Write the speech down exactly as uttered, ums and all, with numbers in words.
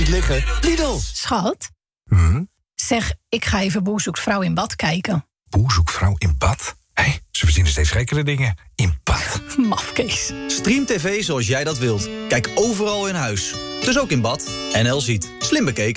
liggen. Lidl. Schat, Hm? zeg, ik ga even Boer zoekt vrouw in bad kijken. Boer zoekt vrouw in bad? Hé, hey, ze verzinnen steeds gekkere dingen. In bad. Mafkees. Stream tv zoals jij dat wilt. Kijk overal in huis. Dus ook in bad. N L ziet. Slim bekeken.